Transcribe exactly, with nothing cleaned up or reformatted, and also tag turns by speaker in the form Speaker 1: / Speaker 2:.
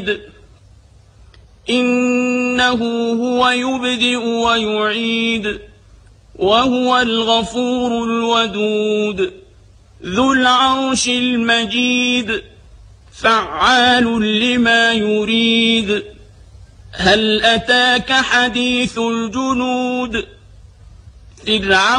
Speaker 1: إنه هو يبدئ ويعيد وهو الغفور الودود ذو العرش المجيد فعال لما يريد هل أتاك حديث الجنود فرعون